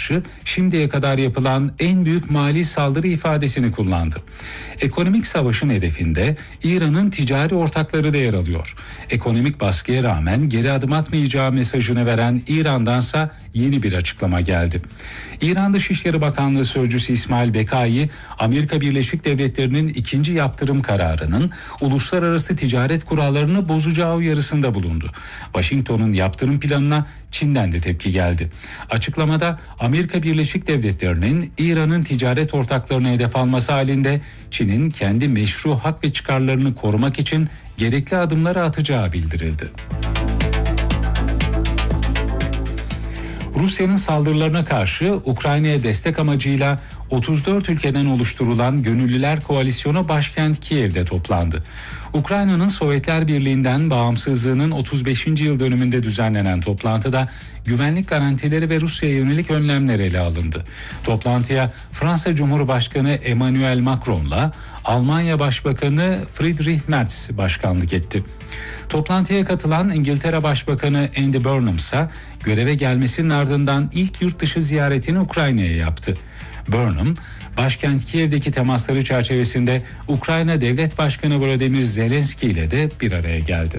karşı şimdiye kadar yapılan en büyük mali saldırı ifadesini kullandı. Ekonomik savaşın hedefinde İran'ın ticari ortakları da yer alıyor. Ekonomik baskıya rağmen geri adım atmayacağı mesajını veren İran'dansa yeni bir açıklama geldi. İran Dışişleri Bakanlığı Sözcüsü İsmail Bekai, Amerika Birleşik Devletleri'nin ikinci yaptırım kararının uluslararası ticaret kurallarını bozacağı uyarısında bulundu. Washington'un yaptırım planına Çin'den de tepki geldi. Açıklamada Amerika Birleşik Devletleri'nin İran'ın ticaret ortaklarını hedef alması halinde Çin'in kendi meşru hak ve çıkarlarını korumak için gerekli adımları atacağı bildirildi. Rusya'nın saldırılarına karşı Ukrayna'ya destek amacıyla 34 ülkeden oluşturulan Gönüllüler Koalisyonu başkent Kiev'de toplandı. Ukrayna'nın Sovyetler Birliği'nden bağımsızlığının 35. yıl dönümünde düzenlenen toplantıda güvenlik garantileri ve Rusya'ya yönelik önlemler ele alındı. Toplantıya Fransa Cumhurbaşkanı Emmanuel Macron'la Almanya Başbakanı Friedrich Merz başkanlık etti. Toplantıya katılan İngiltere Başbakanı Andy Burnham ise göreve gelmesinin ardından ilk yurt dışı ziyaretini Ukrayna'ya yaptı. Burnham, başkent Kiev'deki temasları çerçevesinde Ukrayna Devlet Başkanı Volodymyr Zelenski ile de bir araya geldi.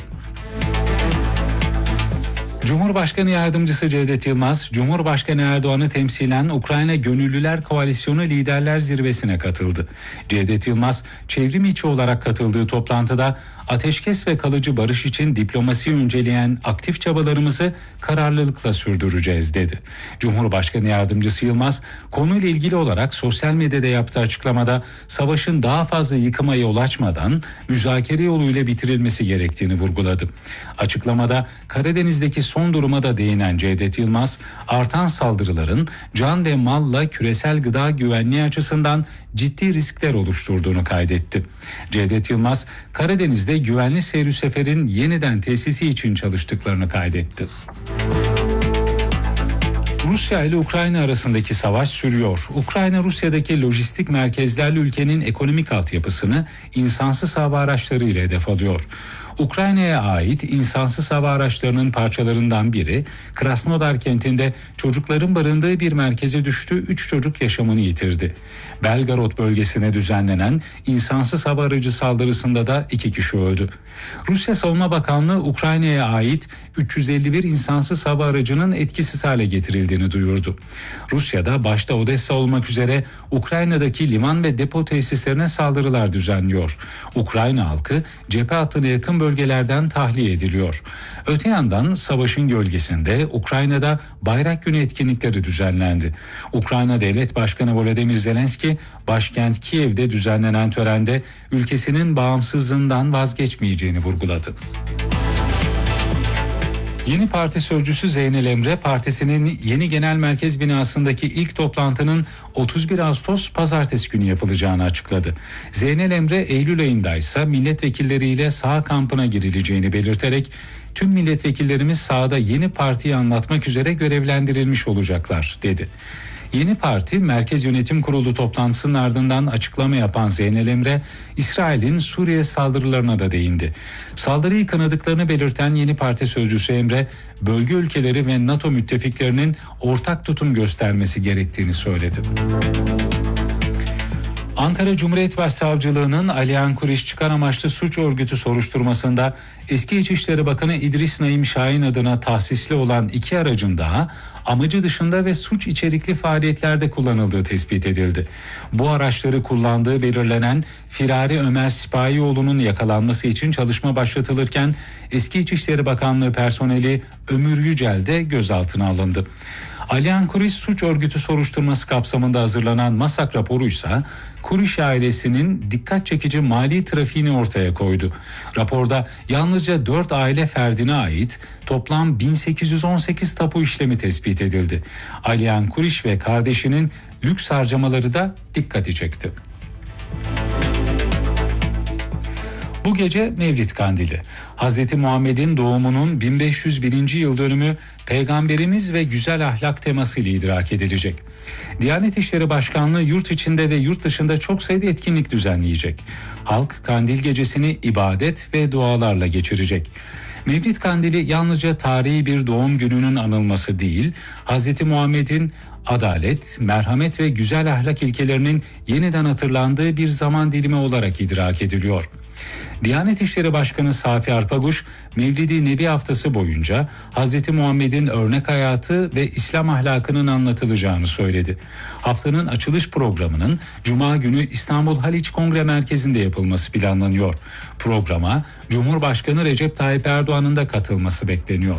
Cumhurbaşkanı Yardımcısı Cevdet Yılmaz, Cumhurbaşkanı Erdoğan'ı temsilen Ukrayna Gönüllüler Koalisyonu Liderler Zirvesi'ne katıldı. Cevdet Yılmaz, çevrim içi olarak katıldığı toplantıda ateşkes ve kalıcı barış için diplomasiyi önceleyen aktif çabalarımızı kararlılıkla sürdüreceğiz dedi. Cumhurbaşkanı Yardımcısı Yılmaz, konuyla ilgili olarak sosyal medyada yaptığı açıklamada savaşın daha fazla yıkıma yol açmadan müzakere yoluyla bitirilmesi gerektiğini vurguladı. Açıklamada Karadeniz'deki son duruma da değinen Cevdet Yılmaz, artan saldırıların can ve malla küresel gıda güvenliği açısından ciddi riskler oluşturduğunu kaydetti. Cevdet Yılmaz, Karadeniz'de güvenli seyir seferin yeniden tesisi için çalıştıklarını kaydetti. Rusya ile Ukrayna arasındaki savaş sürüyor. Ukrayna, Rusya'daki lojistik merkezlerle ülkenin ekonomik altyapısını insansız hava araçları ile hedef alıyor. Ukrayna'ya ait insansız hava araçlarının parçalarından biri Krasnodar kentinde çocukların barındığı bir merkeze düştü, 3 çocuk yaşamını yitirdi. Belgorod bölgesine düzenlenen insansız hava aracı saldırısında da 2 kişi öldü. Rusya Savunma Bakanlığı Ukrayna'ya ait 351 insansız hava aracının etkisiz hale getirildiğini duyurdu. Rusya'da başta Odessa olmak üzere Ukrayna'daki liman ve depo tesislerine saldırılar düzenliyor. Ukrayna halkı cephe hattına yakın bölgelerden tahliye ediliyor. Öte yandan savaşın gölgesinde Ukrayna'da Bayrak Günü etkinlikleri düzenlendi. Ukrayna Devlet Başkanı Volodymyr Zelenski, başkent Kiev'de düzenlenen törende ülkesinin bağımsızlığından vazgeçmeyeceğini vurguladı. Yeni Parti sözcüsü Zeynel Emre, partisinin yeni genel merkez binasındaki ilk toplantının 31 Ağustos Pazartesi günü yapılacağını açıkladı. Zeynel Emre, Eylül ayında ise milletvekilleriyle saha kampına girileceğini belirterek, tüm milletvekillerimiz sahada yeni partiyi anlatmak üzere görevlendirilmiş olacaklar, dedi. Yeni Parti Merkez Yönetim Kurulu toplantısının ardından açıklama yapan Zeynel Emre, İsrail'in Suriye saldırılarına da değindi. Saldırıyı kınadıklarını belirten Yeni Parti sözcüsü Emre, bölge ülkeleri ve NATO müttefiklerinin ortak tutum göstermesi gerektiğini söyledi. Ankara Cumhuriyet Başsavcılığı'nın Aliyan Kuriş çıkar amaçlı suç örgütü soruşturmasında eski İçişleri Bakanı İdris Naim Şahin adına tahsisli olan 2 aracın daha amacı dışında ve suç içerikli faaliyetlerde kullanıldığı tespit edildi. Bu araçları kullandığı belirlenen Firari Ömer Sipahioğlu'nun yakalanması için çalışma başlatılırken eski İçişleri Bakanlığı personeli Ömür Yücel de gözaltına alındı. Aliyan Kuriş suç örgütü soruşturması kapsamında hazırlanan MASAK raporuysa Kuriş ailesinin dikkat çekici mali trafiğini ortaya koydu. Raporda yalnızca 4 aile ferdine ait toplam 1818 tapu işlemi tespit edildi. Aliyan Kuriş ve kardeşinin lüks harcamaları da dikkati çekti. Bu gece Mevlid Kandili. Hz. Muhammed'in doğumunun 1501. yıl dönümü Peygamberimiz ve güzel ahlak temasıyla idrak edilecek. Diyanet İşleri Başkanlığı yurt içinde ve yurt dışında çok sayıda etkinlik düzenleyecek. Halk Kandil gecesini ibadet ve dualarla geçirecek. Mevlid Kandili yalnızca tarihi bir doğum gününün anılması değil, Hz. Muhammed'in adalet, merhamet ve güzel ahlak ilkelerinin yeniden hatırlandığı bir zaman dilimi olarak idrak ediliyor. Diyanet İşleri Başkanı Safi Arpaguş, Mevlid-i Nebi haftası boyunca Hz. Muhammed'in örnek hayatı ve İslam ahlakının anlatılacağını söyledi. Haftanın açılış programının Cuma günü İstanbul Haliç Kongre Merkezi'nde yapılması planlanıyor. Programa Cumhurbaşkanı Recep Tayyip Erdoğan'ın da katılması bekleniyor.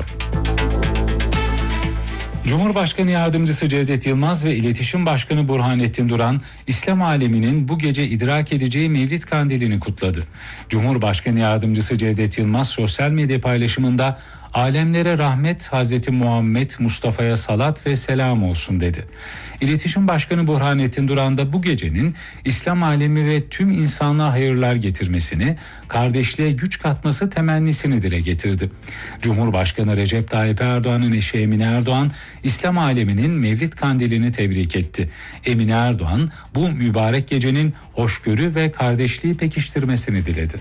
Cumhurbaşkanı Yardımcısı Cevdet Yılmaz ve İletişim Başkanı Burhanettin Duran, İslam aleminin bu gece idrak edeceği Mevlid Kandili'ni kutladı. Cumhurbaşkanı Yardımcısı Cevdet Yılmaz sosyal medya paylaşımında "Alemlere rahmet, Hz. Muhammed Mustafa'ya salat ve selam olsun" dedi. İletişim Başkanı Burhanettin Duran da bu gecenin İslam alemi ve tüm insanlığa hayırlar getirmesini, kardeşliğe güç katması temennisini dile getirdi. Cumhurbaşkanı Recep Tayyip Erdoğan'ın eşi Emine Erdoğan, İslam aleminin Mevlid Kandili'ni tebrik etti. Emine Erdoğan, bu mübarek gecenin hoşgörü ve kardeşliği pekiştirmesini diledi.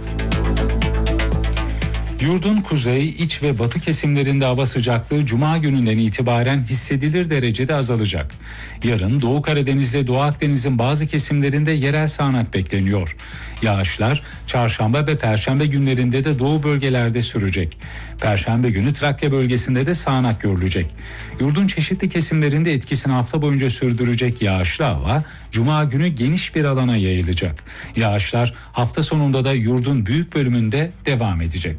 Yurdun kuzey, iç ve batı kesimlerinde hava sıcaklığı Cuma gününden itibaren hissedilir derecede azalacak. Yarın Doğu Karadeniz'de Doğu Akdeniz'in bazı kesimlerinde yerel sağanak bekleniyor. Yağışlar Çarşamba ve Perşembe günlerinde de doğu bölgelerde sürecek. Perşembe günü Trakya bölgesinde de sağanak görülecek. Yurdun çeşitli kesimlerinde etkisini hafta boyunca sürdürecek yağışlı hava Cuma günü geniş bir alana yayılacak. Yağışlar hafta sonunda da yurdun büyük bölümünde devam edecek.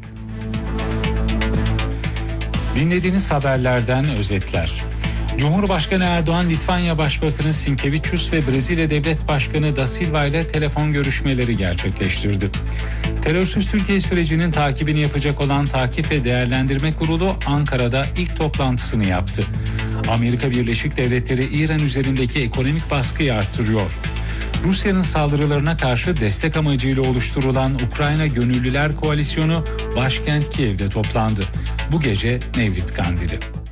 Dinlediğiniz haberlerden özetler. Cumhurbaşkanı Erdoğan, Litvanya Başbakanı Sinkevičius ve Brezilya Devlet Başkanı Da Silva ile telefon görüşmeleri gerçekleştirdi. Terörsüz Türkiye sürecinin takibini yapacak olan Takip ve Değerlendirme Kurulu Ankara'da ilk toplantısını yaptı. Amerika Birleşik Devletleri İran üzerindeki ekonomik baskıyı artırıyor. Rusya'nın saldırılarına karşı destek amacıyla oluşturulan Ukrayna Gönüllüler Koalisyonu başkent Kiev'de toplandı. Bu gece Mevlid Kandili.